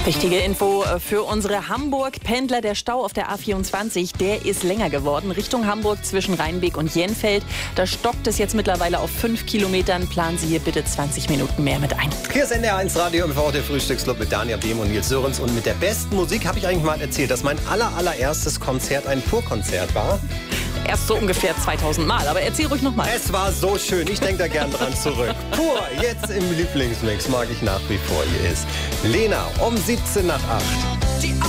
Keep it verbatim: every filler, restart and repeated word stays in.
Wichtige Info für unsere Hamburg-Pendler. Der Stau auf der A vierundzwanzig, der ist länger geworden. Richtung Hamburg zwischen Rheinbeek und Jenfeld. Da stockt es jetzt mittlerweile auf fünf Kilometern. Planen Sie hier bitte zwanzig Minuten mehr mit ein. Hier ist N D R eins Radio M V, der Frühstücksclub mit Daniel Behm und Nils Sörens. Und mit der besten Musik habe ich eigentlich mal erzählt, dass mein aller, allererstes Konzert ein Pur-Konzert war. Erst so ungefähr zweitausend Mal, aber erzähl ruhig nochmal. Es war so schön, ich denke da gern dran zurück. Pur, jetzt im Lieblingsmix mag ich nach wie vor. Hier ist Lena um siebzehn nach acht.